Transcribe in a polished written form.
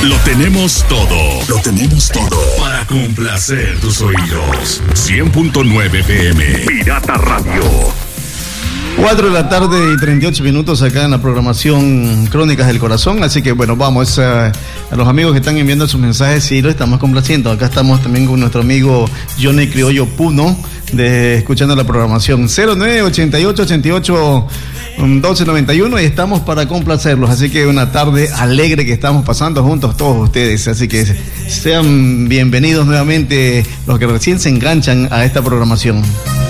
Lo tenemos todo. Lo tenemos todo. Para complacer tus oídos. 100.9 FM. Pirata Radio. 4 de la tarde y 38 minutos acá en la programación Crónicas del Corazón. Así que bueno, vamos a los amigos que están enviando sus mensajes, sí, lo estamos complaciendo. Acá estamos también con nuestro amigo Johnny Criollo Puno, escuchando la programación 0988881291, y estamos para complacerlos. Así que una tarde alegre que estamos pasando juntos todos ustedes. Así que sean bienvenidos nuevamente los que recién se enganchan a esta programación.